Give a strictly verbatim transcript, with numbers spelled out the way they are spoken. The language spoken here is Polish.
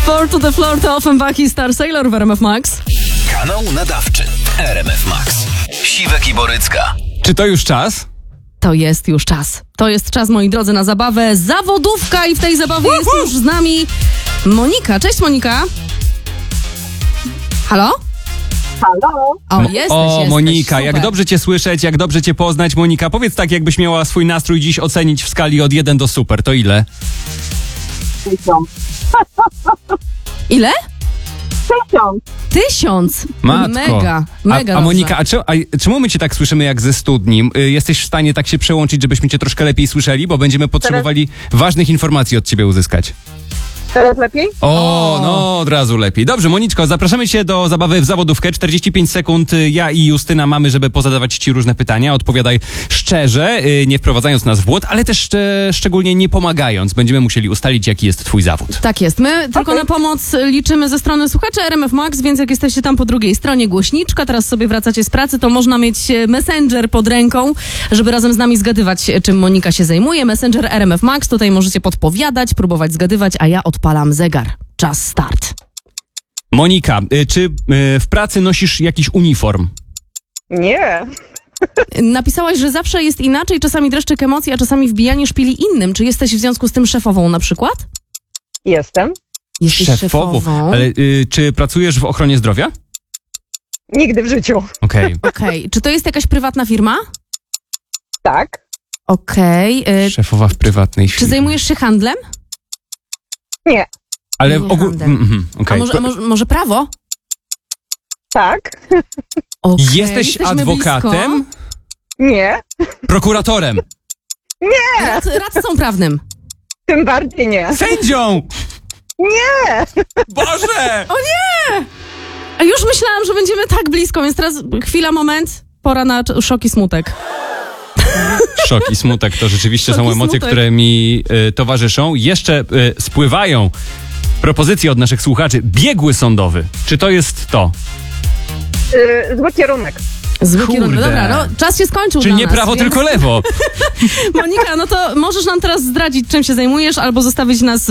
Four to the floor to Offenbach i Star Sailor w R M F Max. Kanał nadawczy R M F Max. Siwek i Borycka. Czy to już czas? To jest już czas. To jest czas, moi drodzy, na zabawę zawodówka i w tej zabawie jest już z nami Monika. Cześć, Monika. Halo? Halo? O, jesteś, O, jesteś. Monika, jak Super. dobrze cię słyszeć, jak dobrze cię poznać. Monika, powiedz tak, jakbyś miała swój nastrój dziś ocenić w skali od jeden do super, to ile? Tysiąc. Ile? Tysiąc. Tysiąc. Matko. Mega, mega A, a Monika, dobrze. a, czy, a czemu my cię tak słyszymy jak ze studni? Y, Jesteś w stanie tak się przełączyć, żebyśmy cię troszkę lepiej słyszeli, bo będziemy potrzebowali ważnych informacji od ciebie uzyskać. Teraz lepiej? O, no od razu lepiej. Dobrze, Moniczko, zapraszamy cię do zabawy w zawodówkę. czterdzieści pięć sekund y, ja i Justyna mamy, żeby pozadawać ci różne pytania. Odpowiadaj szczerze, y, nie wprowadzając nas w błąd, ale też y, szczególnie nie pomagając. Będziemy musieli ustalić, jaki jest twój zawód. Tak jest. My tylko Okej. na pomoc liczymy ze strony słuchaczy R M F Max, więc jak jesteście tam po drugiej stronie głośniczka, teraz sobie wracacie z pracy, to można mieć e, Messenger pod ręką, żeby razem z nami zgadywać, e, czym Monika się zajmuje. Messenger R M F Max, tutaj możecie podpowiadać, próbować zgadywać, a ja odpalam zegar. Czas start. Monika, y, czy y, w pracy nosisz jakiś uniform? Nie. Napisałaś, że zawsze jest inaczej, czasami dreszczyk emocji, a czasami wbijanie szpili innym. Czy jesteś w związku z tym szefową na przykład? Jestem. Jesteś szefową. Ale y, czy pracujesz w ochronie zdrowia? Nigdy w życiu. Okej. Okej. Czy to jest jakaś prywatna firma? Tak. Okej. e, Szefowa w prywatnej Czy firmie. zajmujesz się handlem? Nie. Ale Nie ogólnie. handel. Mm, A okej. może, a może, może prawo? Tak. Okej, Jesteś jesteśmy adwokatem? Nie. Prokuratorem? blisko. Rad, radcą prawnym. Tym bardziej nie. Sędzią! Nie. Boże! A już myślałam, że będziemy tak blisko, więc teraz chwila, moment, pora na c- szok i smutek. Szok i smutek to rzeczywiście Szok są i emocje, smutek. które mi y, towarzyszą. Jeszcze y, spływają propozycje od naszych słuchaczy. Biegły sądowy. Czy to jest to? Yy, zły kierunek. Zły Kurde. kierunek. Dobra, no, czas się skończył Czy dla nie nas, prawo, więc... tylko lewo? Monika, no to możesz nam teraz zdradzić, czym się zajmujesz, albo zostawić nas